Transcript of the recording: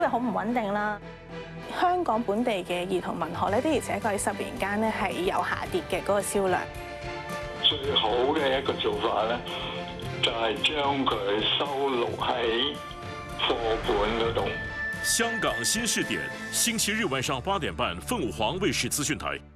因為好唔穩定啦。香港本地嘅兒童文學咧，的而且確喺10年間咧係有下跌嘅嗰個銷量。 最好嘅一個做法咧，就係將佢收錄喺課本嗰度。 香港新視點，星期日晚上8點半，鳳凰衛視資訊台。